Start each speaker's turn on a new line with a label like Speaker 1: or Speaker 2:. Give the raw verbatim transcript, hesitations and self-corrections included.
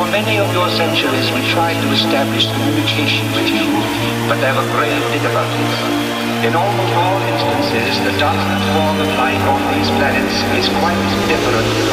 Speaker 1: For many of your centuries, we tried to establish communication with you, but there were grave difficulties. In almost all instances, the dominant form of life on these planets is quite different